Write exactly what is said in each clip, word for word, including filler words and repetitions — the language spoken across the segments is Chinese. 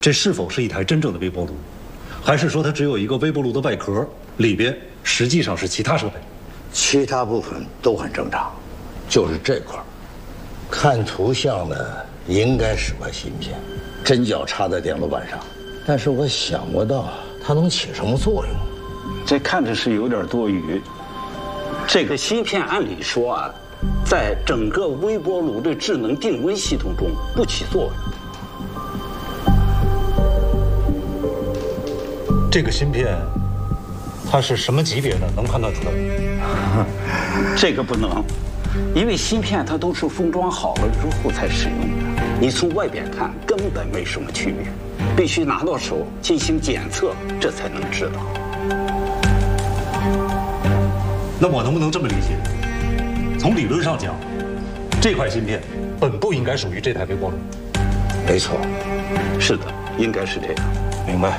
这是否是一台真正的微波炉，还是说它只有一个微波炉的外壳，里边实际上是其他设备？ 其他部分都很正常，就是这块儿，看图像的应该是块芯片，针脚插在电路板上，但是我想不到它能起什么作用。 这看着是有点多余。这个芯片按理说啊，在整个微波炉的智能定位系统中不起作用。 这个芯片，它是什么级别的？能判断出来吗？ 这个不能，因为芯片它都是封装好了之后才使用的，你从外边看根本没什么区别，必须拿到手进行检测，这才能知道。 那我能不能这么理解？从理论上讲，这块芯片本不应该属于这台微波炉。 没错， 是的，应该是这样。 明白。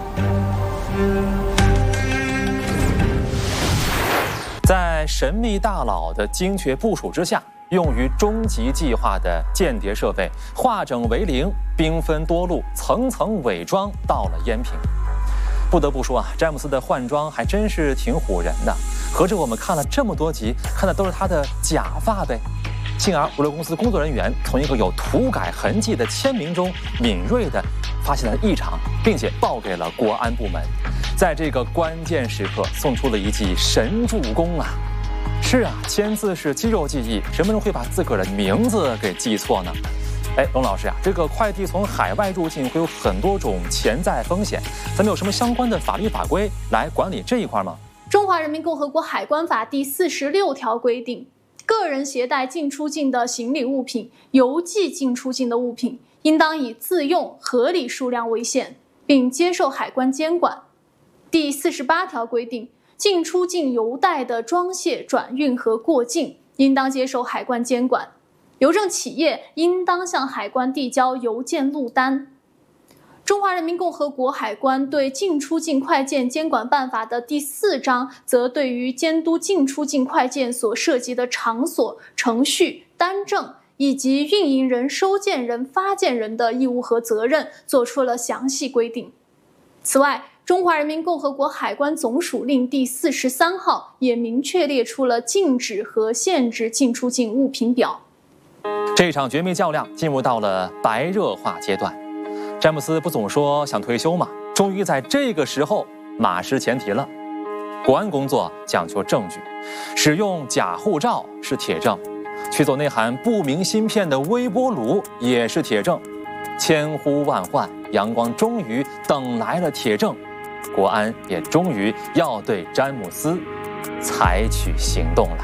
在神秘大佬的精确部署之下，用于终极计划的间谍设备化整为零，兵分多路，层层伪装到了烟屏。不得不说啊，詹姆斯的换装还真是挺唬人的。合着我们看了这么多集，看的都是他的假发呗。幸而物流公司工作人员从一个有涂改痕迹的签名中敏锐地发现了异常，并且报给了国安部门。在这个关键时刻，送出了一记神助攻啊！是啊，签字是肌肉记忆，什么人会把自个儿的名字给记错呢？哎，龙老师啊，这个快递从海外入境会有很多种潜在风险，咱们有什么相关的法律法规来管理这一块吗？ 中华人民共和国海关法第四十六条规定，个人携带进出境的行李物品、邮寄进出境的物品，应当以自用合理数量为限，并接受海关监管。第四十八条规定，进出境邮袋的装卸、转运和过境，应当接受海关监管。邮政企业应当向海关递交邮件录单。中华人民共和国海关对进出境快件监管办法的第四章则对于监督进出境快件所涉及的场所、程序、单证以及运营人、收件人、发件人的义务和责任作出了详细规定。此外，中华人民共和国海关总署令第四十三号也明确列出了禁止和限制进出境物品表。 这场绝密较量进入到了白热化阶段。詹姆斯不总说想退休吗？终于在这个时候马失前蹄了。国安工作讲究证据，使用假护照是铁证，取走内含不明芯片的微波炉也是铁证。千呼万唤，阳光终于等来了铁证，国安也终于要对詹姆斯采取行动了。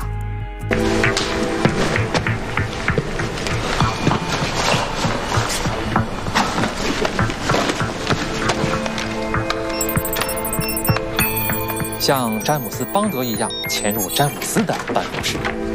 像詹姆斯邦德一样潜入詹姆斯的办公室，